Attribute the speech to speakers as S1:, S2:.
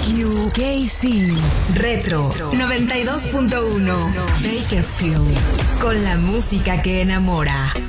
S1: QKC Retro 92.1 Bakersfield, con la música que enamora.